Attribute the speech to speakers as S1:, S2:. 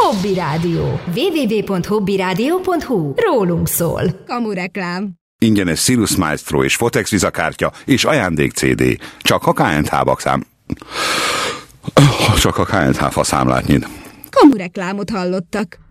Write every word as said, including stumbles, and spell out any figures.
S1: Hobby Rádió. double-u double-u double-u pont hobby rádió pont hu. Rólunk szól.
S2: Kamu reklám.
S3: Ingyenes Sirius Maestro és Fotex vizakártya és ajándék cé dé. Csak a ká end há bakszám. Csak a ká end há faszámlát nyit.
S2: Kamu reklámot hallottak.